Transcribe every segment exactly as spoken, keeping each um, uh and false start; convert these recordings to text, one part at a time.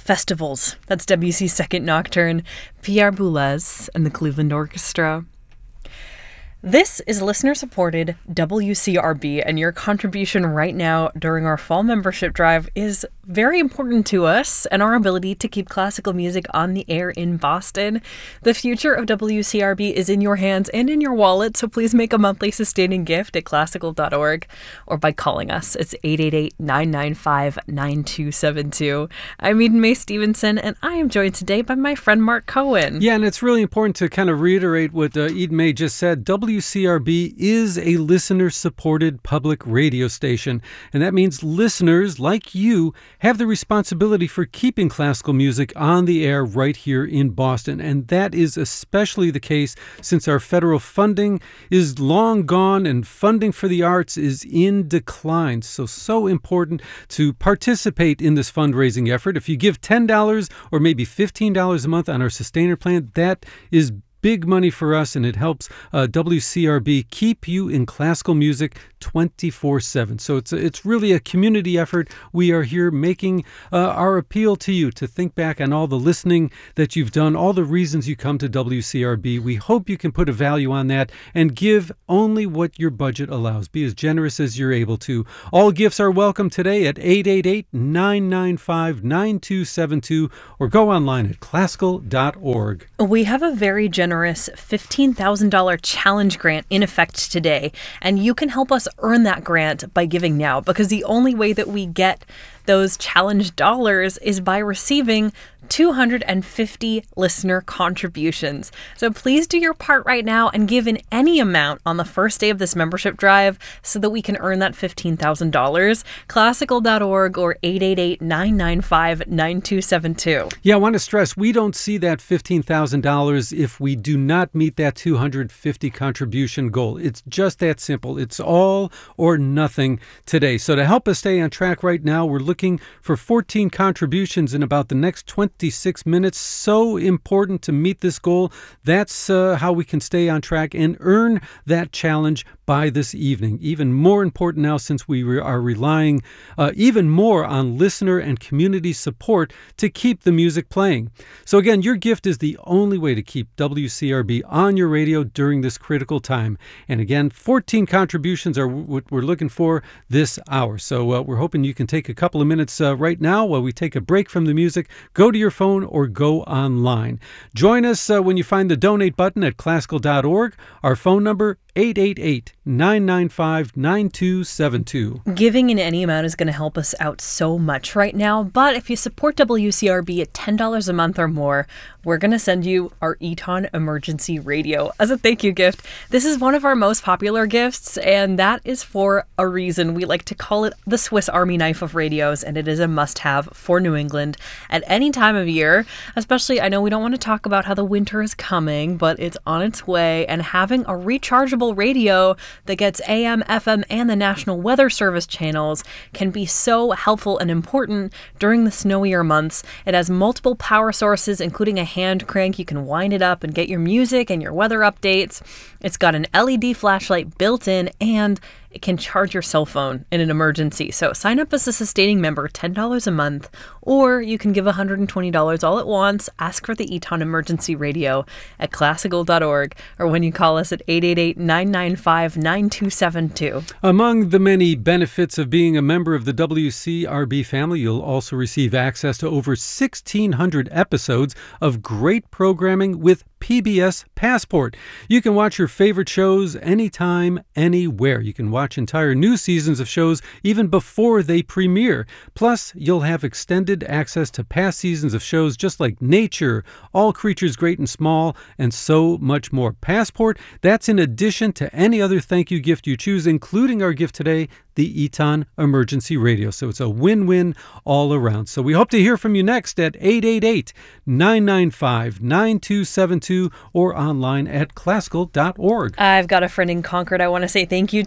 Festivals. That's W C's Second Nocturne, Pierre Boulez and the Cleveland Orchestra. This is listener-supported W C R B, and your contribution right now during our fall membership drive is very important to us and our ability to keep classical music on the air in Boston. The future of W C R B is in your hands and in your wallet, so please make a monthly sustaining gift at classical dot org or by calling us. It's eight eight eight, nine nine five, nine two seven two. I'm Eden Mae Stevenson, and I am joined today by my friend Mark Cohen. Yeah, and it's really important to kind of reiterate what uh, Eden Mae just said. W C R B is a listener-supported public radio station, and that means listeners like you have the responsibility for keeping classical music on the air right here in Boston, and that is especially the case since our federal funding is long gone and funding for the arts is in decline. So, so important to participate in this fundraising effort. If you give ten dollars or maybe fifteen dollars a month on our Sustainer plan, that is big money for us, and it helps uh, W C R B keep you in classical music twenty-four seven. So it's a, it's really a community effort. We are here making uh, our appeal to you to think back on all the listening that you've done, all the reasons you come to W C R B. We hope you can put a value on that and give only what your budget allows. Be as generous as you're able to. All gifts are welcome today at eight eight eight, nine nine five, nine two seven two or go online at classical dot org. We have a very generous generous fifteen thousand dollars challenge grant in effect today, and you can help us earn that grant by giving now, because the only way that we get those challenge dollars is by receiving two hundred fifty listener contributions. So please do your part right now and give in any amount on the first day of this membership drive so that we can earn that fifteen thousand dollars. classical dot org or eight eight eight, nine nine five, nine two seven two. Yeah, I want to stress, we don't see that fifteen thousand dollars if we do not meet that two hundred fifty contribution goal. It's just that simple. It's all or nothing today. So to help us stay on track right now, we're looking for fourteen contributions in about the next twenty-six minutes. So important to meet this goal. That's uh, how we can stay on track and earn that challenge by this evening. Even more important now, since we re- are relying uh, even more on listener and community support to keep the music playing. So again, your gift is the only way to keep W C R B on your radio during this critical time. And again, fourteen contributions are what we're looking for this hour. So uh, we're hoping you can take a couple of minutes uh, right now while we take a break from the music. Go to your phone or go online. Join us uh, when you find the donate button at classical dot org. Our phone number, eight eight eight, nine nine five, nine two seven two. Giving in any amount is going to help us out so much right now, but if you support W C R B at ten dollars a month or more, we're going to send you our Eton Emergency Radio as a thank you gift. This is one of our most popular gifts, and that is for a reason. We like to call it the Swiss Army knife of radios, and it is a must-have for New England at any time of year. Especially, I know we don't want to talk about how the winter is coming, but it's on its way, and having a rechargeable radio that gets A M, F M, and the National Weather Service channels can be so helpful and important during the snowier months. It has multiple power sources, including a hand crank. You can wind it up and get your music and your weather updates. It's got an L E D flashlight built in, and it can charge your cell phone in an emergency. So sign up as a sustaining member, ten dollars a month, or you can give one hundred twenty dollars all at once. Ask for the Eton Emergency Radio at classical dot org or when you call us at eight eight eight, nine nine five, nine two seven two. Among the many benefits of being a member of the W C R B family, you'll also receive access to over sixteen hundred episodes of great programming with P B S Passport. You can watch your favorite shows anytime, anywhere. You can watch entire new seasons of shows even before they premiere. Plus, you'll have extended access to past seasons of shows just like Nature, All Creatures Great and Small, and so much more. Passport, that's in addition to any other thank you gift you choose, including our gift today, the Eton Emergency Radio. So it's a win-win all around. So we hope to hear from you next at eight eight eight, nine nine five, nine two seven two or online at classical dot org. I've got a friend in Concord I want to say thank you to.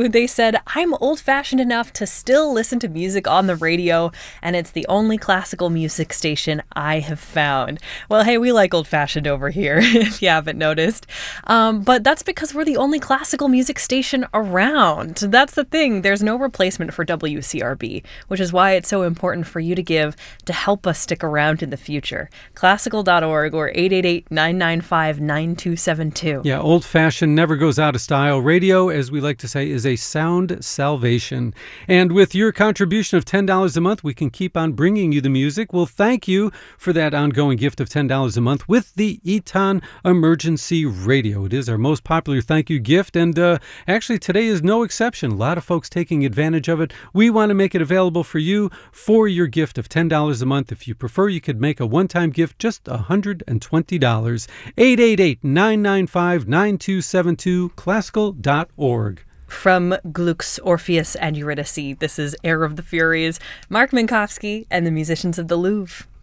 They said, I'm old-fashioned enough to still listen to music on the radio, and it's the only classical music station I have found. Well, hey, we like old-fashioned over here, if you haven't noticed. Um, but that's because we're the only classical music station around. That's the thing. There's no replacement for W C R B, which is why it's so important for you to give to help us stick around in the future. classical dot org or eight eight eight, nine nine five, nine two seven two. Yeah, old-fashioned never goes out of style. Radio, as we like to say, is a sound salvation. And with your contribution of ten dollars a month, we can keep on bringing you the music. Well, thank you for that ongoing gift of ten dollars a month with the Eton Emergency Radio. It is our most popular thank you gift, and uh, actually today is no exception. A lot of folks taking advantage of it. We want to make it available for you for your gift of ten dollars a month. If you prefer, you could make a one-time gift just one hundred twenty dollars. eight eight eight, nine nine five, nine two seven two, classical dot org. From Gluck's Orpheus and Eurydice, this is Air of the Furies, Mark Minkowski, and the musicians of the Louvre.